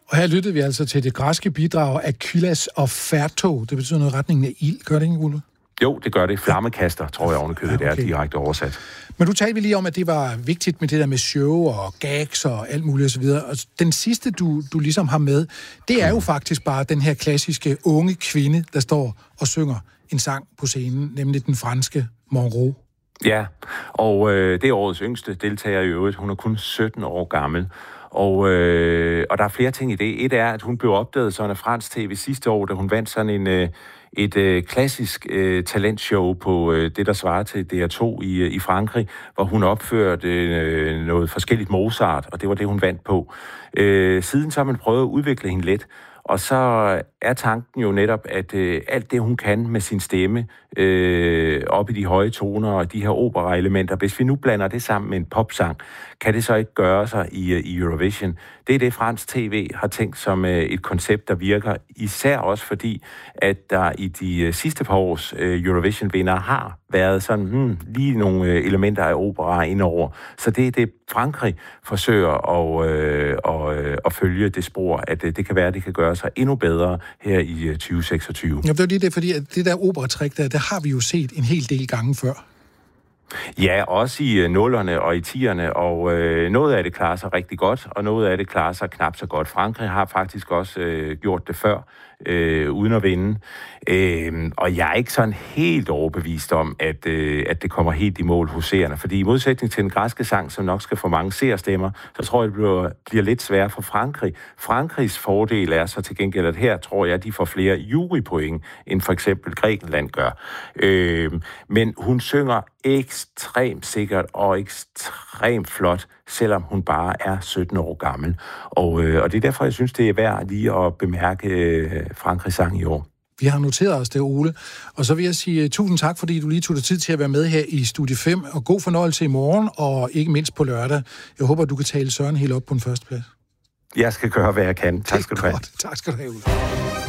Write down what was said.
Og her lyttede vi altså til det græske bidrag Aquillas og Ferto. Det betyder noget i retningen af ild. Gør det ikke, Ole? Jo, det gør det. Flammekaster, tror jeg ovenikøbet, okay. Det er direkte oversat. Men du talte vi lige om, at det var vigtigt med det der med show og gags og alt muligt osv. Og den sidste, du ligesom har med, det er jo faktisk bare den her klassiske unge kvinde, der står og synger en sang på scenen, nemlig den franske Monroe. Ja, og det er årets yngste deltager i øvrigt. Hun er kun 17 år gammel. Og der er flere ting i det. Et er, at hun blev opdaget sådan af fransk tv sidste år, da hun vandt sådan et klassisk talentshow på det, der svarer til DR2 i Frankrig, hvor hun opførte noget forskelligt Mozart, og det var det, hun vandt på. Siden så har man prøvet at udvikle hende lidt, og så er tanken jo netop, at alt det, hun kan med sin stemme, op i de høje toner og de her operaelementer, hvis vi nu blander det sammen med en popsang, kan det så ikke gøre sig i Eurovision? Det er det, fransk tv har tænkt som et koncept, der virker, især også fordi, at der i de sidste par års Eurovision-vinder har været sådan lige nogle elementer af opera indover. Så det er det, Frankrig forsøger at følge det spor, at det kan være, at det kan gøre sig endnu bedre her i 2026. Ja, det er lige det, fordi at det der operatrik, der har vi jo set en hel del gange før. Ja, også i 0'erne og i 10'erne, og noget af det klarer sig rigtig godt, og noget af det klarer sig knap så godt. Frankrig har faktisk også gjort det før, uden at vinde. Og jeg er ikke sådan helt overbevist om, at det kommer helt i mål hos seerne, fordi i modsætning til den græske sang, som nok skal få mange seerstemmer, så tror jeg, det bliver lidt sværere for Frankrig. Frankrigs fordel er så til gengæld, at her tror jeg, at de får flere jurypoint, end for eksempel Grækenland gør. Men hun synger ekstremt sikkert og ekstremt flot, selvom hun bare er 17 år gammel. Og det er derfor, jeg synes, det er værd lige at bemærke Frankrigs sang i år. Vi har noteret os det, Ole. Og så vil jeg sige tusind tak, fordi du lige tog dig tid til at være med her i Studie 5. Og god fornøjelse i morgen, og ikke mindst på lørdag. Jeg håber, du kan tale Søren helt op på den første plads. Jeg skal gøre, hvad jeg kan. Tak skal du have. Tak skal du have, Ole.